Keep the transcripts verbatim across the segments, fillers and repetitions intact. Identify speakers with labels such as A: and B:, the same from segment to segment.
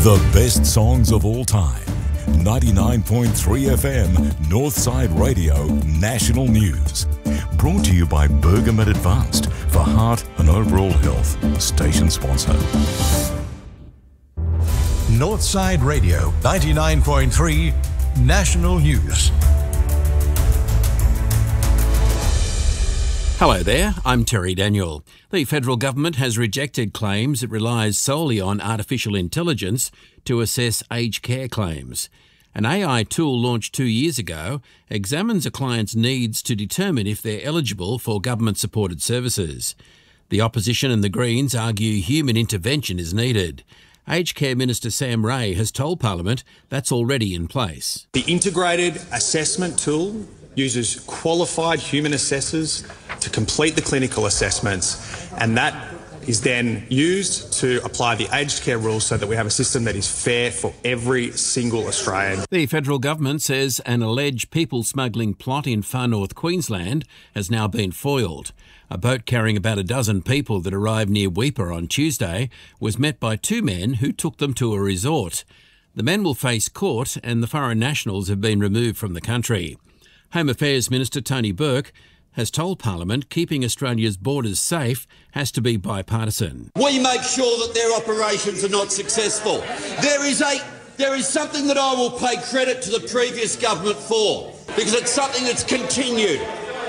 A: The best songs of all time. ninety-nine point three F M, Northside Radio, National News. Brought to you by Bergamet Advanced for heart and overall health. Station sponsor.
B: Northside Radio, ninety-nine point three, National News.
C: Hello there, I'm Terry Daniel. The federal government has rejected claims it relies solely on artificial intelligence to assess aged care claims. An A I tool launched two years ago examines a client's needs to determine if they're eligible for government-supported services. The opposition and the Greens argue human intervention is needed. Aged Care Minister Sam Ray has told Parliament that's already in place.
D: The integrated assessment tool uses qualified human assessors to complete the clinical assessments, and that is then used to apply the aged care rules so that we have a system that is fair for every single Australian.
C: The federal government says an alleged people smuggling plot in far north Queensland has now been foiled. A boat carrying about a dozen people that arrived near Weipa on Tuesday was met by two men who took them to a resort. The men will face court and the foreign nationals have been removed from the country. Home Affairs Minister Tony Burke has told Parliament keeping Australia's borders safe has to be bipartisan.
E: We make sure that their operations are not successful. There is a there is something that I will pay credit to the previous government for, because it's something that's continued.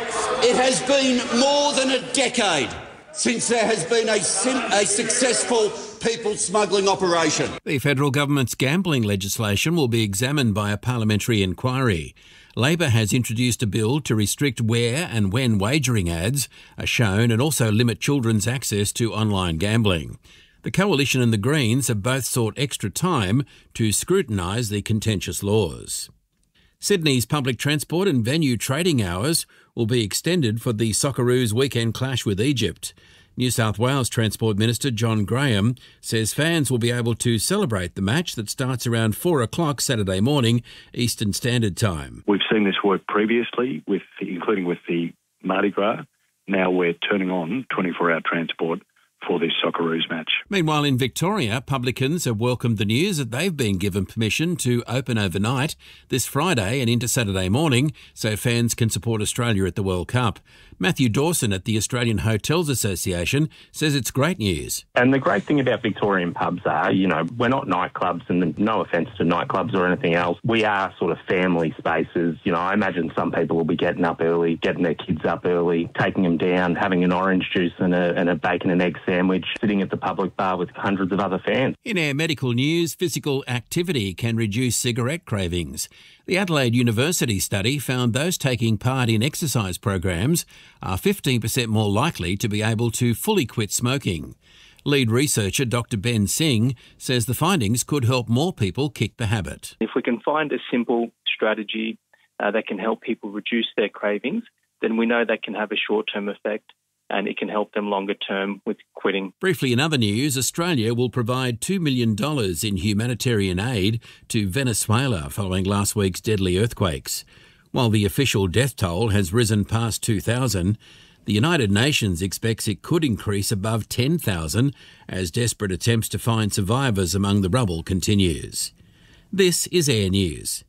E: It has been more than a decade since there has been a, sim- a successful people smuggling operation.
C: The federal government's gambling legislation will be examined by a parliamentary inquiry. Labor has introduced a bill to restrict where and when wagering ads are shown and also limit children's access to online gambling. The Coalition and the Greens have both sought extra time to scrutinise the contentious laws. Sydney's public transport and venue trading hours will be extended for the Socceroos weekend clash with Egypt. New South Wales Transport Minister John Graham says fans will be able to celebrate the match that starts around four o'clock Saturday morning Eastern Standard Time.
F: We've seen this work previously, with including with the Mardi Gras. Now we're turning on twenty-four hour transport for this Socceroos match.
C: Meanwhile, in Victoria, publicans have welcomed the news that they've been given permission to open overnight this Friday and into Saturday morning so fans can support Australia at the World Cup. Matthew Dawson at the Australian Hotels Association says it's great news.
G: And the great thing about Victorian pubs are, you know, we're not nightclubs, and no offence to nightclubs or anything else. We are sort of family spaces. You know, I imagine some people will be getting up early, getting their kids up early, taking them down, having an orange juice and a, and a bacon and egg sandwich, sitting at the public bar with hundreds of other fans.
C: In our medical news, physical activity can reduce cigarette cravings. The Adelaide University study found those taking part in exercise programs are fifteen percent more likely to be able to fully quit smoking. Lead researcher Doctor Ben Singh says the findings could help more people kick the habit.
H: If we can find a simple strategy uh, that can help people reduce their cravings, then we know that can have a short-term effect and it can help them longer term with quitting.
C: Briefly, in other news, Australia will provide two million dollars in humanitarian aid to Venezuela following last week's deadly earthquakes. While the official death toll has risen past two thousand, the United Nations expects it could increase above ten thousand as desperate attempts to find survivors among the rubble continues. This is Air News.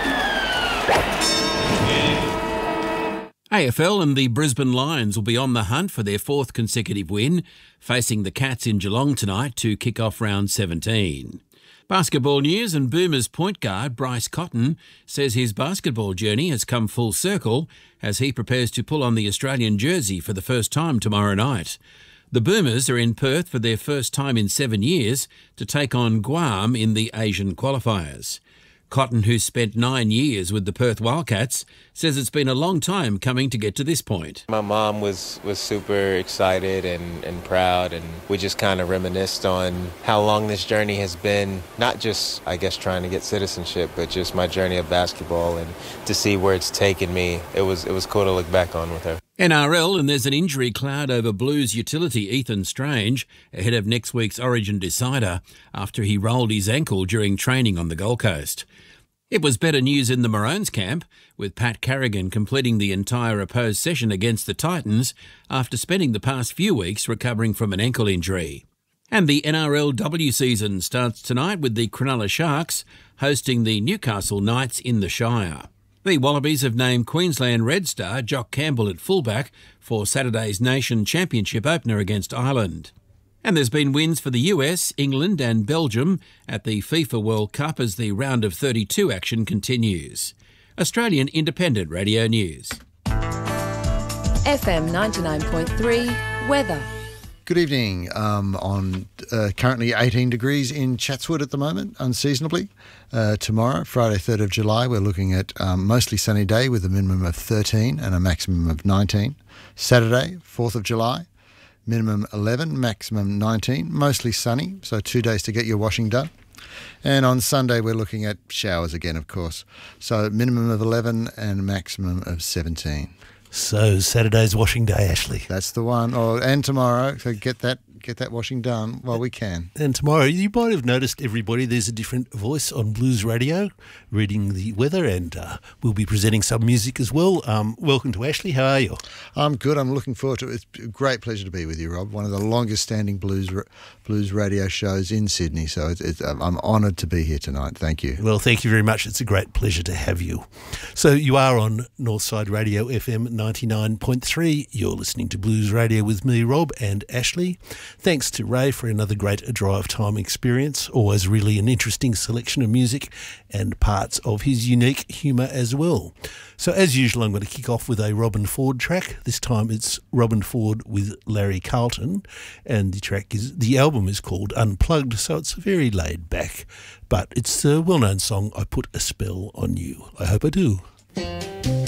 C: A F L and the Brisbane Lions will be on the hunt for their fourth consecutive win, facing the Cats in Geelong tonight to kick off round seventeen. Basketball news, and Boomers point guard Bryce Cotton says his basketball journey has come full circle as he prepares to pull on the Australian jersey for the first time tomorrow night. The Boomers are in Perth for their first time in seven years to take on Guam in the Asian qualifiers. Cotton, who spent nine years with the Perth Wildcats, says it's been a long time coming to get to this point.
I: My mom was, was super excited and, and proud, and we just kind of reminisced on how long this journey has been, not just, I guess, trying to get citizenship, but just my journey of basketball and to see where it's taken me. It was, it was cool to look back on with her.
C: N R L, and there's an injury cloud over Blues utility Ethan Strange ahead of next week's Origin decider after he rolled his ankle during training on the Gold Coast. It was better news in the Maroons camp, with Pat Carrigan completing the entire opposed session against the Titans after spending the past few weeks recovering from an ankle injury. And the N R L W season starts tonight with the Cronulla Sharks hosting the Newcastle Knights in the Shire. The Wallabies have named Queensland Red Star Jock Campbell at fullback for Saturday's Nation Championship opener against Ireland. And there's been wins for the U S, England and Belgium at the FIFA World Cup as the round of thirty-two action continues. Australian Independent Radio News.
J: F M ninety-nine point three weather.
K: Good evening. Um, on uh, currently eighteen degrees in Chatswood at the moment, unseasonably. Uh, tomorrow, Friday, third of July, we're looking at um, mostly sunny day with a minimum of thirteen and a maximum of nineteen. Saturday, fourth of July, minimum eleven, maximum nineteen, mostly sunny, so two days to get your washing done. And on Sunday, we're looking at showers again, of course. So minimum of eleven and a maximum of seventeen.
L: So Saturday's washing day, Ashley.
K: That's the one. Oh, and tomorrow, so get that get that washing done while we can.
L: And tomorrow, you might have noticed, everybody, there's a different voice on Blues Radio reading the weather, and uh, we'll be presenting some music as well. Um, welcome to Ashley. How are you?
K: I'm good. I'm looking forward to it. It's a great pleasure to be with you, Rob. One of the longest-standing blues blues radio shows in Sydney, so it's, it's, I'm honoured to be here tonight. Thank you.
L: Well, thank you very much. It's a great pleasure to have you. So you are on Northside Radio F M ninety-nine point three. You're listening to Blues Radio with me, Rob, and Ashley. Thanks to Ray for another great drive time experience. Always really an interesting selection of music and parts of his unique humour as well. So as usual, I'm going to kick off with a Robin Ford track. This time it's Robin Ford with Larry Carlton, and the track is the album is called Unplugged, so it's very laid back, but it's the well-known song I Put a Spell on You. I hope I do.